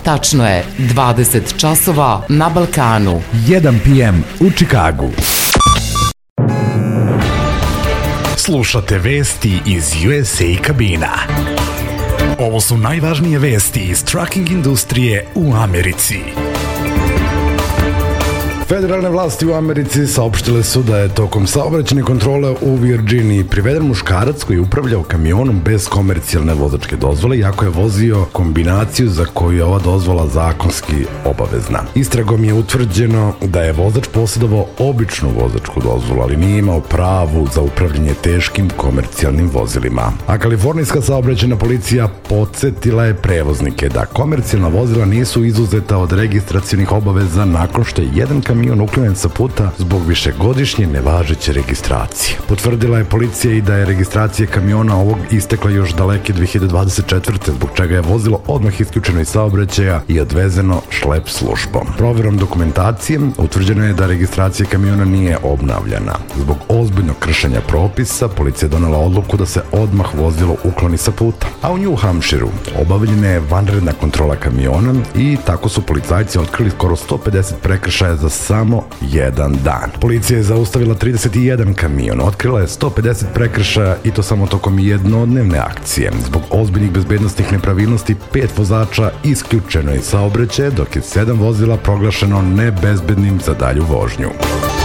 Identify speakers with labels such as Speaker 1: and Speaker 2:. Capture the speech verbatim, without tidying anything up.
Speaker 1: Tačno je, dvadeset časova na Balkanu.
Speaker 2: jedan pe em u Čikagu.
Speaker 3: Slušate vesti iz U S A kabina. Ovo su najvažnije vesti iz trucking industrije u Americi.
Speaker 4: Federalne vlasti u Americi saopštile su da je tokom saobraćajne kontrole u Virginiji priveden muškarac koji je upravljao kamionom bez komercijalne vozačke dozvole, iako je vozio kombinaciju za koju je ova dozvola zakonski obavezna. Istragom je utvrđeno da je vozač posjedovao običnu vozačku dozvolu, ali nije imao pravu za upravljanje teškim komercijalnim vozilima. A kalifornijska saobraćajna policija podsjetila je prevoznike da komercijalna vozila nisu izuzeta od registracionih obaveza nakon što je jedan kamion kamion uklonjen sa puta zbog višegodišnje nevažeće registracije. Potvrdila je policija i da je registracija kamiona ovog istekla još daleke dve hiljade dvadeset četvrte. zbog čega je vozilo odmah isključeno iz saobraćaja i odvezeno šlep službom. Proverom dokumentacije utvrđeno je da registracija kamiona nije obnavljana. Zbog ozbiljnog kršenja propisa, policija je donela odluku da se odmah vozilo ukloni sa puta. A u New Hampshireu obavljena je vanredna kontrola kamiona i tako su policajci otkrili skoro sto pedeset prekršaja za samo jedan dan. Policija je zaustavila trideset jedan kamion, otkrila je sto pedeset prekršaja i to samo tokom jednodnevne akcije. Zbog ozbiljnih bezbednosnih nepravilnosti pet vozača isključeno iz saobraćaja, dok je sedam vozila proglašeno nebezbednim za dalju vožnju.